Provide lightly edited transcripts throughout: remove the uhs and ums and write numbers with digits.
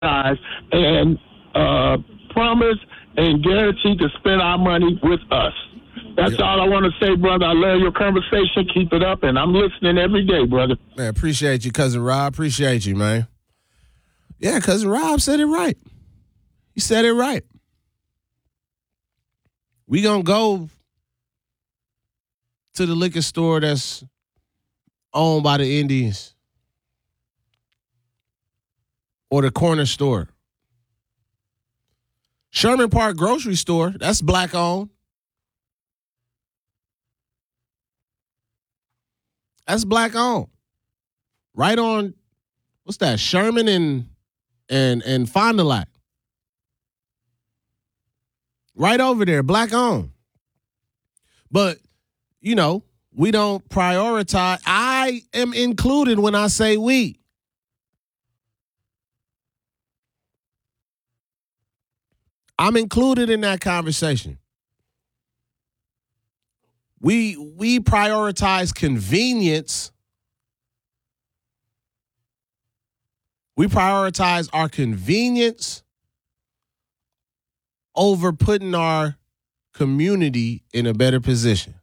guys and promise and guarantee to spend our money with us. That's all I want to say, brother. I love your conversation. Keep it up, and I'm listening every day, brother. Man, appreciate you, Cousin Rob. Appreciate you, man. Yeah, Cousin Rob said it right. He said it right. We gonna go to the liquor store that's owned by the Indians or the corner store. Sherman Park Grocery Store, that's black owned. That's black owned. Right on, what's that? Sherman and Fond du Lac. Right over there, black owned. But, you know, we don't prioritize. I am included when I say we. I'm included in that conversation. We prioritize convenience. We prioritize our convenience over putting our community in a better position.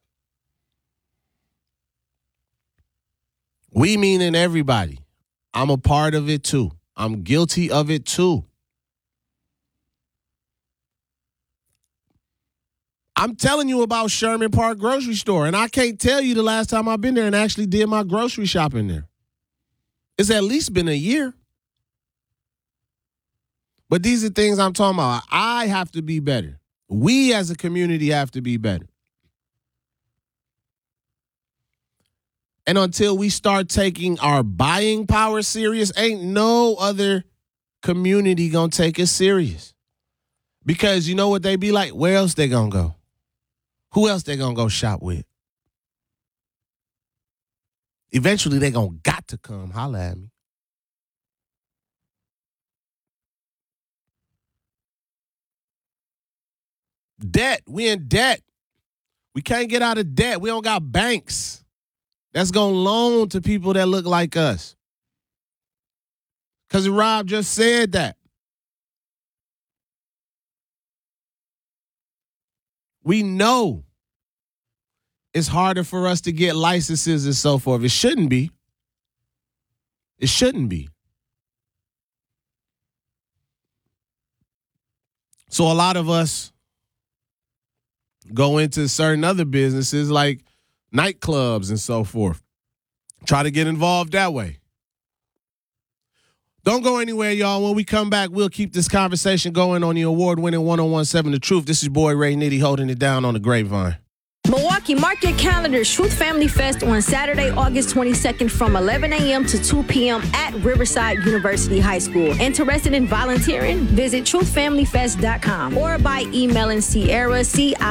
We meaning everybody. I'm a part of it too. I'm guilty of it too. I'm telling you about Sherman Park Grocery Store, and I can't tell you the last time I've been there and actually did my grocery shopping there. It's at least been a year. But these are things I'm talking about. I have to be better. We as a community have to be better. And until we start taking our buying power serious, ain't no other community gonna take us serious. Because you know what they be like? Where else they gonna go? Who else they gonna go shop with? Eventually they gonna got to come holler at me. Debt. We in debt. We can't get out of debt. We don't got banks that's gonna loan to people that look like us. Because Rob just said that. We know it's harder for us to get licenses and so forth. It shouldn't be. It shouldn't be. So a lot of us go into certain other businesses like nightclubs and so forth. Try to get involved that way. Don't go anywhere, y'all. When we come back, we'll keep this conversation going on the award-winning 101.7 The Truth. This is boy Ray Nitty holding it down on the grapevine. Milwaukee, mark your calendars. Truth Family Fest on Saturday, August 22nd from 11 a.m. to 2 p.m. at Riverside University High School. Interested in volunteering? Visit truthfamilyfest.com or by emailing Sierra,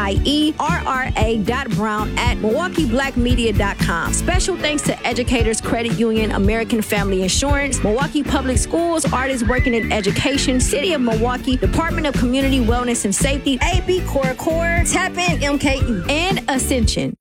CIERRA.brown@MilwaukeeBlackMedia.com. Special thanks to Educators Credit Union, American Family Insurance, Milwaukee Public Schools, Artists Working in Education, City of Milwaukee, Department of Community Wellness and Safety, AB Core, Tap In MKE, and Ascension.